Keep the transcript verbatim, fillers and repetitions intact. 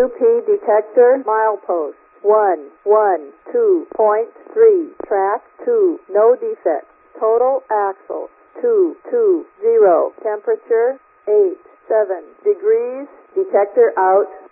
U P detector milepost one one two point three. Track two. No defects. Total axle two two zero. Temperature eight seven degrees. Detector out.